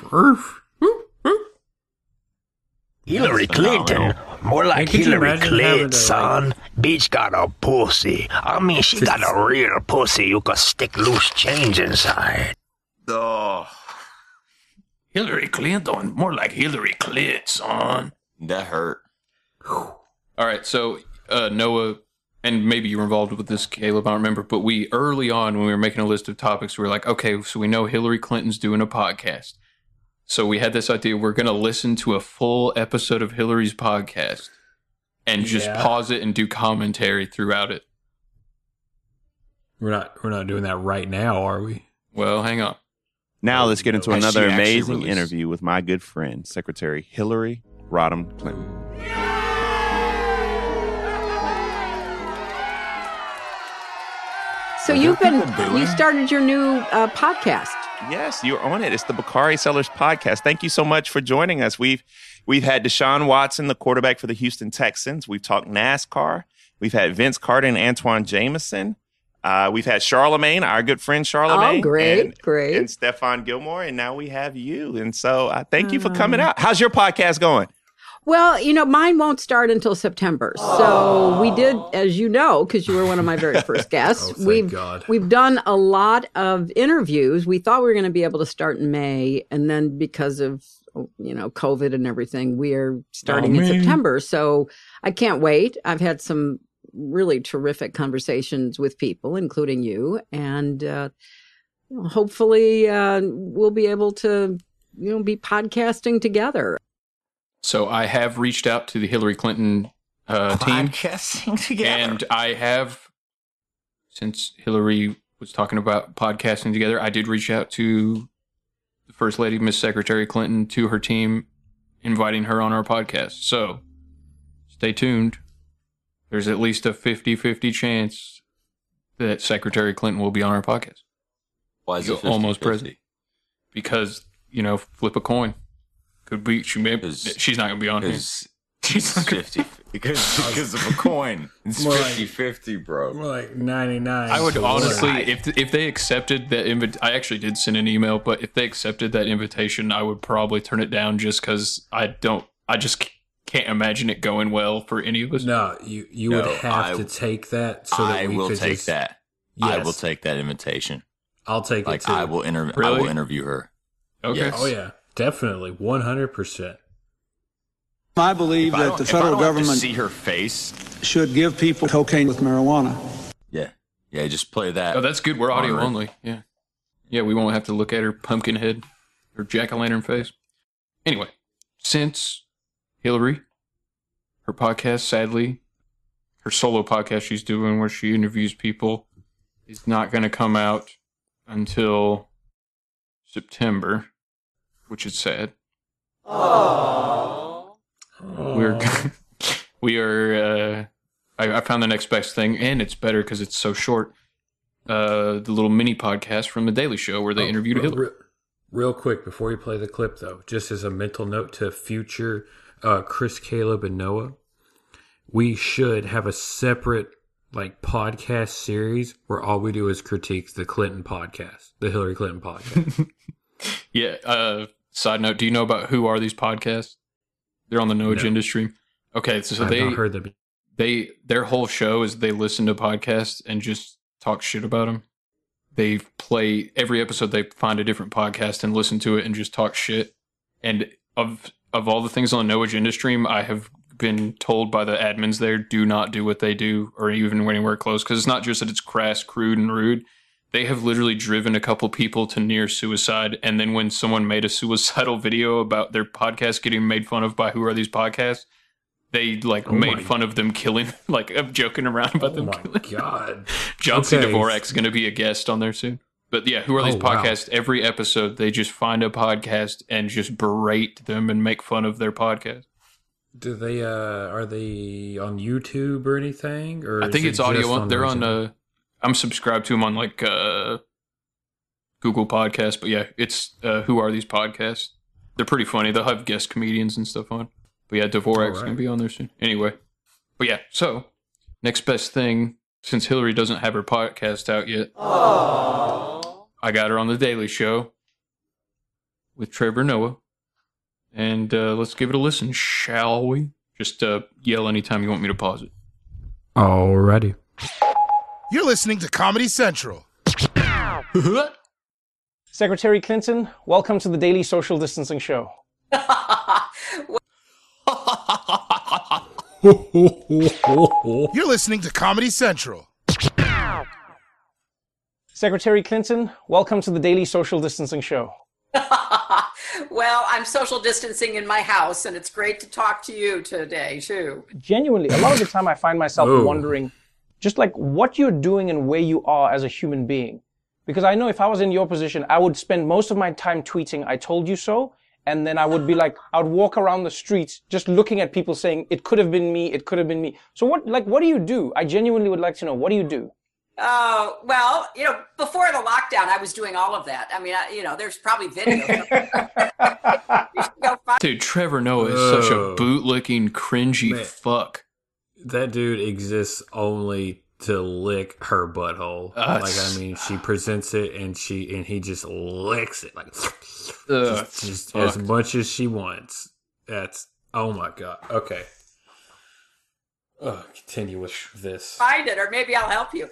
Hillary Clinton, more like Hillary Clinton, son. Bitch got a pussy. I mean, she got a real pussy. You could stick loose change inside. Oh. Hillary Clinton, more like Hillary Clinton, son. That hurt. All right, so Noah, and maybe you were involved with this, Caleb, I don't remember, but we, early on, when we were making a list of topics, we were like, okay, so we know Hillary Clinton's doing a podcast. So we had this idea, we're going to listen to a full episode of Hillary's podcast and just pause it and do commentary throughout it. We're not doing that right now, are we? Well, hang on. Now let's get into another amazing interview with my good friend, Secretary Hillary Rodham Clinton. So you started your new podcast. Yes, you're on it. It's the Bakari Sellers podcast. Thank you so much for joining us. We've had Deshaun Watson, the quarterback for the Houston Texans. We've talked NASCAR. We've had Vince Carter and Antoine Jameson. We've had Charlemagne, our good friend Charlemagne. Oh, great. And Stephon Gilmore. And now we have you. And so thank you for coming out. How's your podcast going? Well, mine won't start until September. So we did, as you know, because you were one of my very first guests, we've done a lot of interviews. We thought we were going to be able to start in May. And then because of, COVID and everything, we are starting in September. So I can't wait. I've had some really terrific conversations with people, including you. And hopefully we'll be able to, be podcasting together. So I have reached out to the Hillary Clinton team. Podcasting together. And I have, since Hillary was talking about podcasting together, I did reach out to the First Lady, Miss Secretary Clinton, to her team, inviting her on our podcast. So stay tuned. There's at least a 50-50 chance that Secretary Clinton will be on our podcast. Why is it 50-50? Almost president. Because, flip a coin. Could be. She's not going to be on here. She's 50 because of a coin. It's 50-50, bro. More like 99. I would honestly, if they accepted that invitation, I actually did send an email, but if they accepted that invitation, I would probably turn it down just because I just can't imagine it going well for any of us. No, you would have to take that. So that I will take that. Yes. I will take that invitation. I'll take it too. I will interview her. Okay. Yes. Oh yeah, definitely, 100%. I believe that the federal government see her face should give people cocaine with marijuana. Yeah, just play that. Oh, that's good. We're audio only. Yeah, we won't have to look at her pumpkin head or jack-o'-lantern face. Anyway, since Hillary, her podcast, sadly, her solo podcast she's doing where she interviews people, is not going to come out until September, which is sad. I found the next best thing, and it's better because it's so short. The little mini podcast from The Daily Show where they interviewed Hillary. Real quick, before you play the clip, though, just as a mental note to future Chris, Caleb, and Noah, we should have a separate podcast series where all we do is critique the Clinton podcast, the Hillary Clinton podcast. Yeah. Side note, do you know about Who Are These Podcasts? They're on the No Agenda stream. Okay, so I've not heard them. Their whole show is they listen to podcasts and just talk shit about them. They play every episode. They find a different podcast and listen to it and just talk shit. And of all the things on the No Agenda stream, I have been told by the admins there, do not do what they do or even anywhere close, because it's not just that it's crass, crude, and rude. They have literally driven a couple people to near suicide, and then when someone made a suicidal video about their podcast getting made fun of by Who Are These Podcasts, they made fun of them killing, joking around about them killing. Oh my God. John C. Dvorak's going to be a guest on there soon. But yeah, Who Are These Podcasts? Wow. Every episode, they just find a podcast and just berate them and make fun of their podcast. Do they, are they on YouTube or anything? Or I think it's audio. They're on, I'm subscribed to them on Google Podcasts, but yeah, it's Who Are These Podcasts? They're pretty funny. They'll have guest comedians and stuff on. But yeah, Dvorak's going to be on there soon. Anyway, but yeah, so next best thing, since Hillary doesn't have her podcast out yet, I got her on The Daily Show. with Trevor Noah. And let's give it a listen, shall we? Just yell anytime you want me to pause it. Alrighty. You're listening to Comedy Central. Secretary Clinton, welcome to the Daily Social Distancing Show. You're listening to Comedy Central. Secretary Clinton, welcome to the Daily Social Distancing Show. Well, I'm social distancing in my house, and it's great to talk to you today, too. Genuinely, a lot of the time I find myself wondering just like what you're doing and where you are as a human being. Because I know if I was in your position, I would spend most of my time tweeting, "I told you so." And then I would be like, I would walk around the streets just looking at people saying, "It could have been me. It could have been me." So what do you do? I genuinely would like to know, what do you do? Well, before the lockdown, I was doing all of that. I mean, there's probably video. Dude, Trevor Noah is such a bootlicking, cringy fuck. That dude exists only to lick her butthole. She presents it and he just licks it like just as much as she wants. That's oh my god. Okay. Continue with this. Find it, or maybe I'll help you.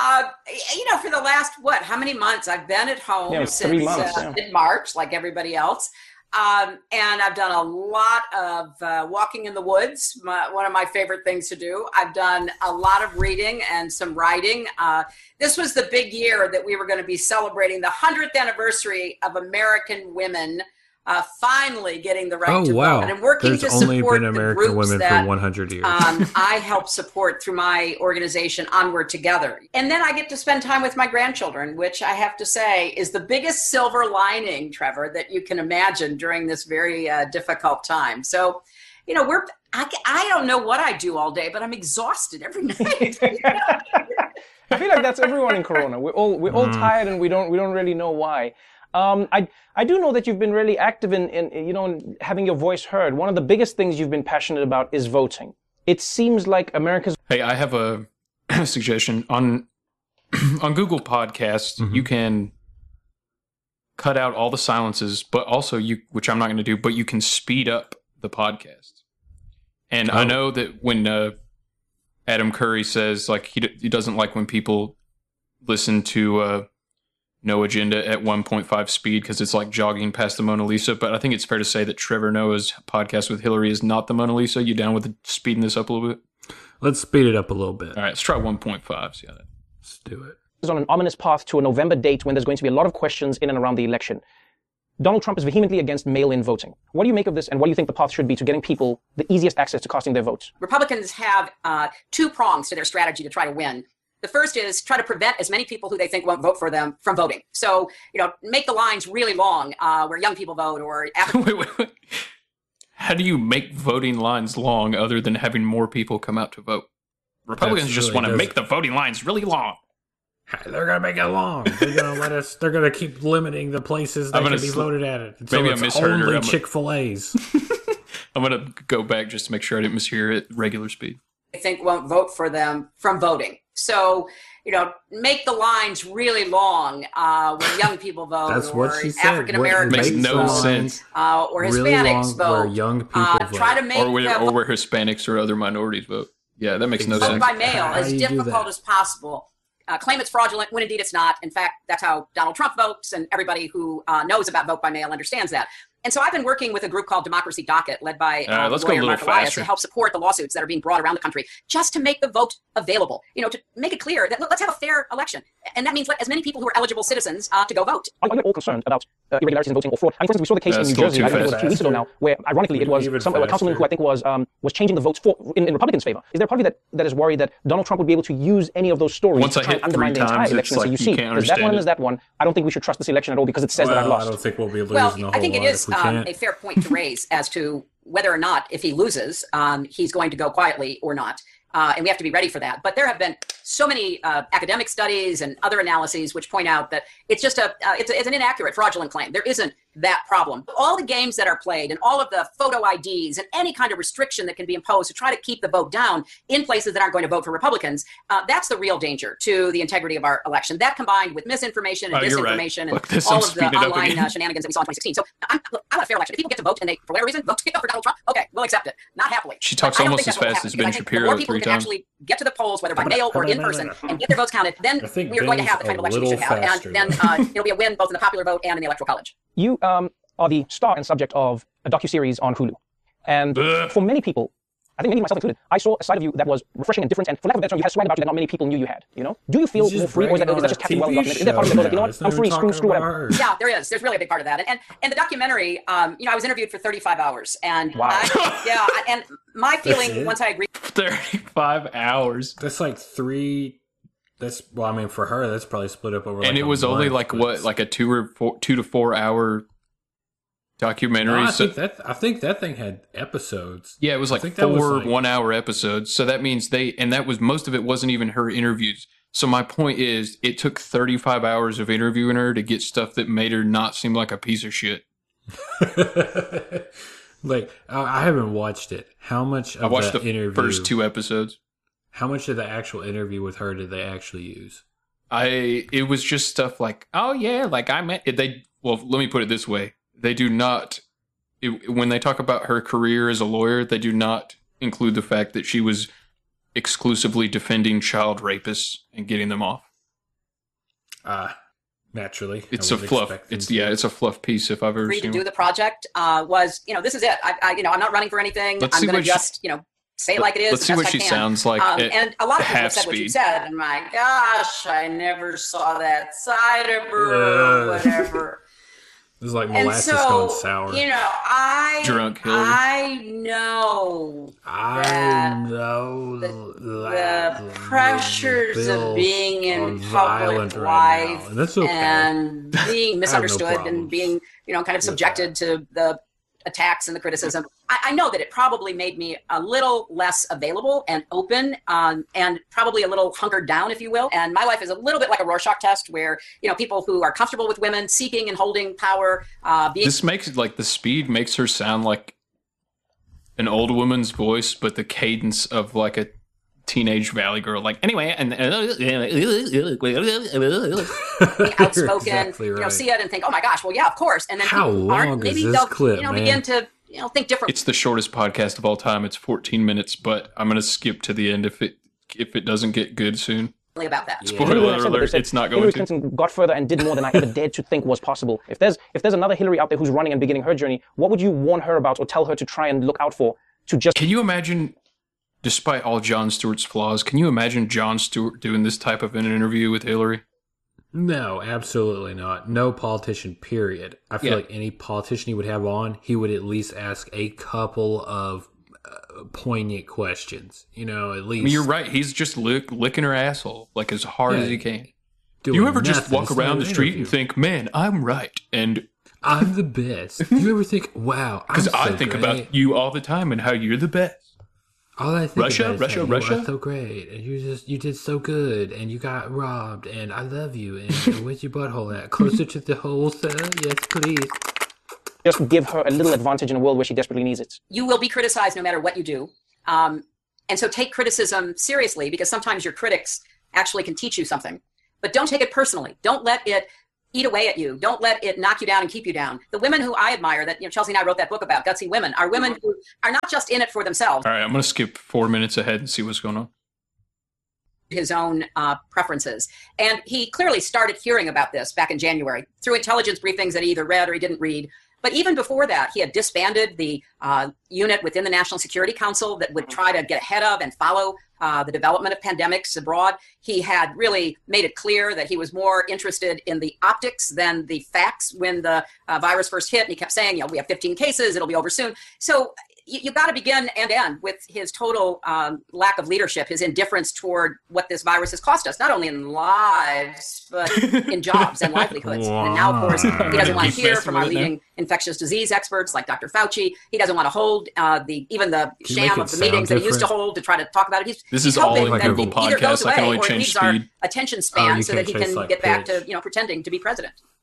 For the last how many months I've been at home since 3 months, mid-March, like everybody else. And I've done a lot of walking in the woods, one of my favorite things to do. I've done a lot of reading and some writing. This was the big year that we were going to be celebrating the 100th anniversary of American women finally getting the right to vote. And I'm working to support the groups that for 100 years. I help support through my organization, Onward Together. And then I get to spend time with my grandchildren, which I have to say is the biggest silver lining, Trevor, that you can imagine during this very difficult time. So, I don't know what I do all day, but I'm exhausted every night. I feel like that's everyone in Corona. We're all tired and we don't really know why. I do know that you've been really active in having your voice heard. One of the biggest things you've been passionate about is voting. It seems like America's... Hey, I have a suggestion. On Google Podcasts, you can cut out all the silences, but also which I'm not going to do, but you can speed up the podcast. And I know that when Adam Curry says like he doesn't like when people listen to No Agenda at 1.5 speed because it's like jogging past the Mona Lisa. But I think it's fair to say that Trevor Noah's podcast with Hillary is not the Mona Lisa. You down with speeding this up a little bit? Let's speed it up a little bit. All right, let's try 1.5. See how that. Let's do it. Is on an ominous path to a November date when there's going to be a lot of questions in and around the election. Donald Trump is vehemently against mail-in voting. What do you make of this, and what do you think the path should be to getting people the easiest access to casting their votes? Republicans have 2 prongs to their strategy to try to win. The first is try to prevent as many people who they think won't vote for them from voting. So, make the lines really long where young people vote or... Wait. How do you make voting lines long other than having more people come out to vote? Republicans just want to make the voting lines really long. They're going to make it long. They're going to they're going to keep limiting the places that can be voted at it. Maybe I misheard her. Chick-fil-A's. I'm going to go back just to make sure I didn't mishear it at regular speed. I think won't vote for them from voting. So, make the lines really long when young people vote. That's or what she said. African Americans makes no vote, sense. Or Hispanics vote. Where young people vote. Try to make or where Hispanics or other minorities vote. Yeah, that makes no sense. Vote by mail as difficult as possible. Claim it's fraudulent when indeed it's not. In fact, that's how Donald Trump votes, and everybody who knows about vote by mail understands that. And so I've been working with a group called Democracy Docket, led by lawyer Mark Elias, to help support the lawsuits that are being brought around the country, just to make the vote available. To make it clear that let's have a fair election, and that means let as many people who are eligible citizens to go vote. Are you all concerned about irregularities in voting or fraud? I mean, for instance, we saw the case in New Jersey, I think it was a few weeks ago now, where ironically it was a councilman who I think was changing the votes in Republicans' favor. Is there a party that is worried that Donald Trump would be able to use any of those stories to try and undermine the entire election? So you see, there's that one and there's that one. I don't think we should trust this election at all because it says that I've lost. I don't think we'll be losing a whole lot. I think it is a fair point to raise as to whether or not, if he loses, he's going to go quietly or not. And we have to be ready for that. But there have been so many academic studies and other analyses which point out that it's just it's an inaccurate, fraudulent claim. There isn't that problem. All the games that are played and all of the photo IDs and any kind of restriction that can be imposed to try to keep the vote down in places that aren't going to vote for Republicans, that's the real danger to the integrity of our election. That combined with misinformation and disinformation and all of the online shenanigans that we saw in 2016. So I want a fair election. If people get to vote and they, for whatever reason, vote for Donald Trump, okay, we'll accept it. Not happily. She talks almost as fast as Ben Shapiro. The more people can actually get to the polls, whether by mail or in person, and get their votes counted, then we are going to have the kind of election we should have. And then it'll be a win both in the popular vote and in the Electoral College. You are the star and subject of a docuseries on Hulu. And for many people, I think many myself included, I saw a side of you that was refreshing and different, and for lack of a better term, you had swag about you that not many people knew you had, you know? Do you feel more free, or is that just Captain Well documented? Is there part of it that goes like, you know what, I'm free, screw whatever? Yeah, there is. There's really a big part of that. And the documentary, I was interviewed for 35 hours. And wow. And my feeling, once I agreed... 35 hours? That's like 3... for her, that's probably split up over. And it was only like a 2 to 4 hour documentary. No, I think that thing had episodes. Yeah, it was like 4 1 hour episodes. So that means most of it wasn't even her interviews. So my point is, it took 35 hours of interviewing her to get stuff that made her not seem like a piece of shit. Like, I haven't watched it. How much of I watched the interview, first 2 episodes. How much of the actual interview with her did they actually use? It was just stuff like, oh yeah, like I met they. Well, let me put it this way: they do not, when they talk about her career as a lawyer, they do not include the fact that she was exclusively defending child rapists and getting them off. Naturally, it's a fluff. It's a fluff piece if I've ever seen. To do the project was, this is it. I'm not running for anything. I'm going to just, say it like it is. Let's see what she sounds like. And a lot of people said what you said. And my gosh, I never saw that side of her or whatever. It was like molasses going sour. Drunk Hillary. I know the pressures of being in public life and being misunderstood and being, kind of subjected to the attacks and the criticism. I know that it probably made me a little less available and open, and probably a little hunkered down, if you will. And my life is a little bit like a Rorschach test where, people who are comfortable with women seeking and holding power. This makes it like the speed makes her sound like an old woman's voice, but the cadence of like a teenage valley girl. Like, anyway, and outspoken, exactly right. See it and think, oh my gosh, well, yeah, of course. And then how long is this clip, begin to think differently. It's the shortest podcast of all time. It's 14 minutes, but I'm going to skip to the end if it doesn't get good soon. About that. Spoiler alert, it's not going Hillary Clinton got further and did more than I ever dared to think was possible. If there's another Hillary out there who's running and beginning her journey, what would you warn her about or tell her to try and look out for? Can you imagine, despite all Jon Stewart's flaws, can you imagine Jon Stewart doing this type of an interview with Hillary? No, absolutely not. No politician, period. I feel like any politician he would have on, he would at least ask a couple of poignant questions. At least. I mean, you're right. He's just licking her asshole like as hard as he can. You ever just walk around the street and think, man, I'm right, and I'm the best? You ever think, wow, because I think about you all the time and how you're the best. All I think Russia. You are so great, and you did so good, and you got robbed, and I love you, and where's your butthole at? Closer to the hole, sir? Yes, please. Just give her a little advantage in a world where she desperately needs it. You will be criticized no matter what you do. And so take criticism seriously, because sometimes your critics actually can teach you something. But don't take it personally. Don't let it eat away at you. Don't let it knock you down and keep you down. The women who I admire, that Chelsea and I wrote that book about, Gutsy Women, are women who are not just in it for themselves. All right, I'm going to skip 4 minutes ahead and see what's going on. His own preferences. And he clearly started hearing about this back in January through intelligence briefings that he either read or he didn't read. But even before that, he had disbanded the unit within the National Security Council that would try to get ahead of and follow the development of pandemics abroad. He had really made it clear that he was more interested in the optics than the facts when the virus first hit. And he kept saying, we have 15 cases, it'll be over soon. So you got to begin and end with his total lack of leadership, his indifference toward what this virus has cost us, not only in lives, but in jobs and livelihoods. Wow. And now, of course, he doesn't want to hear from our leading infectious disease experts like Dr. Fauci. He doesn't want to hold even the sham of the meetings that he used to hold to try to talk about it. This is all a Google podcast. I can only change speed. Attention span so that he can get back to pretending to be president.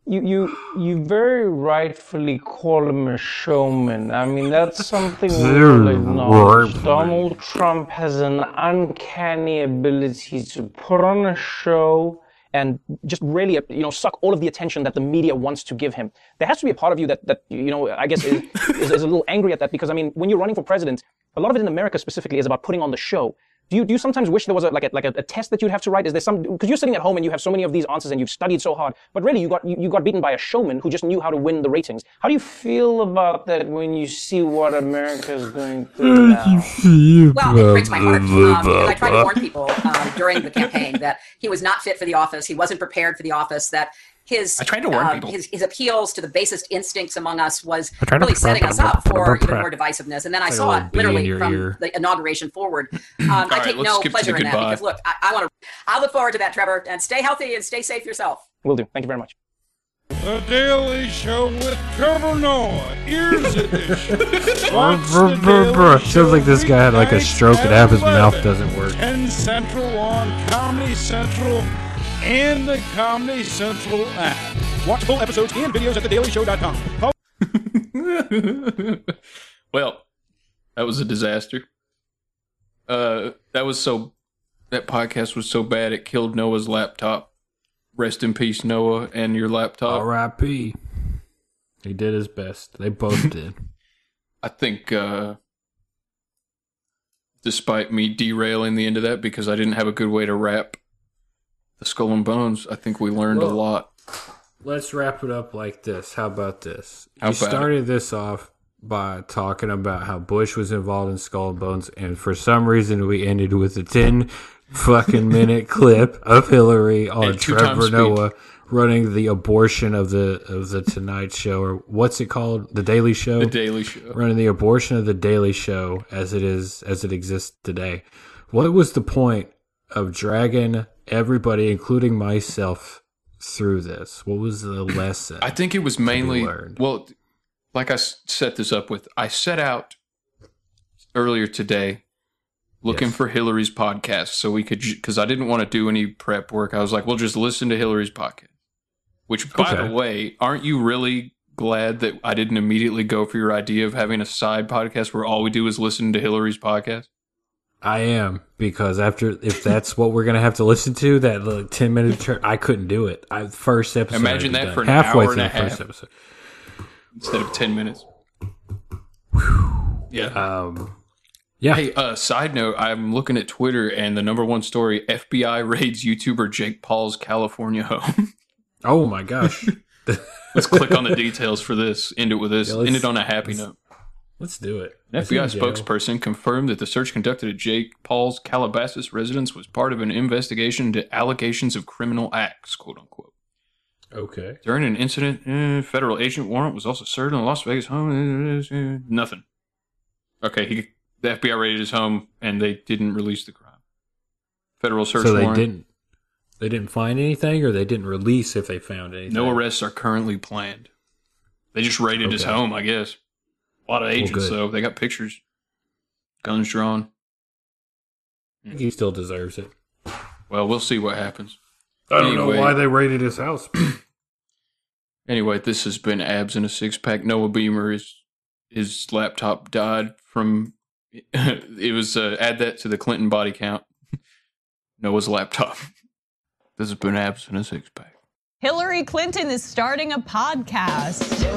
You very rightfully call him a showman. I mean, that's something we will acknowledge. Donald Trump has an uncanny ability to put on a show and just really, suck all of the attention that the media wants to give him. There has to be a part of you that I guess is a little angry at that, because I mean, when you're running for president, a lot of it in America specifically is about putting on the show. Do you sometimes wish there was a test that you'd have to write? Is there some, because you're sitting at home and you have so many of these answers and you've studied so hard, but really you got beaten by a showman who just knew how to win the ratings. How do you feel about that when you see what America's going through now? Well, it breaks my heart because I tried to warn people during the campaign that he was not fit for the office. He wasn't prepared for the office. That I tried to warn people. His appeals to the basest instincts among us was really setting us up for even more divisiveness. And then I saw it literally from the inauguration forward. I take no pleasure in that because, look, I look forward to that, Trevor. And stay healthy and stay safe yourself. Will do. Thank you very much. The Daily Show with Trevor Noah. Ears edition. Sounds like this guy had like a stroke and half his mouth doesn't work. 10 Central on Comedy Central and the Comedy Central app. Watch full episodes and videos at thedailyshow.com. Well, that was a disaster. That podcast was so bad it killed Noah's laptop. Rest in peace, Noah, and your laptop. R.I.P. He did his best. They both did. I think, despite me derailing the end of that because I didn't have a good way to wrap the Skull and Bones, I think we learned a lot. Let's wrap it up like this. How about this? You started this off by talking about how Bush was involved in Skull and Bones, and for some reason we ended with a 10 fucking minute clip of Hillary on Trevor Noah running the abortion of the Tonight Show, or what's it called? The Daily Show? The Daily Show. Running the abortion of the Daily Show as it exists today. What was the point of dragging everybody, including myself, through this? What was the lesson? I think it was mainly, well, like I set this up with, I set out earlier today looking for Hillary's podcast so we could, because I didn't want to do any prep work. I was like, well, just listen to Hillary's podcast. Which, by the way, aren't you really glad that I didn't immediately go for your idea of having a side podcast where all we do is listen to Hillary's podcast? I am, because if that's what we're going to have to listen to, that 10-minute I couldn't do it. First episode. Imagine that for an hour and a half instead of 10 minutes. Yeah. Yeah. Hey, side note, I'm looking at Twitter and the #1 story, FBI raids YouTuber Jake Paul's California home. Oh my gosh. Let's click on the details for this. End it with this. End it on a happy note. Let's do it. An FBI spokesperson confirmed that the search conducted at Jake Paul's Calabasas residence was part of an investigation into allegations of criminal acts, quote unquote. Okay. During an incident, federal agent warrant was also served in the Las Vegas home. Nothing. Okay, the FBI raided his home and they didn't release the crime. Federal search warrant. They didn't find anything, or they didn't release if they found anything? No arrests are currently planned. They just raided his home, I guess. A lot of agents, though. They got pictures. Guns drawn. I think he still deserves it. Well, we'll see what happens. I don't know why they raided his house. Anyway, this has been Abs in a Six-Pack. Noah Beamer, his laptop died from... it was... add that to the Clinton body count. Noah's laptop. This has been Abs in a Six-Pack. Hillary Clinton is starting a podcast.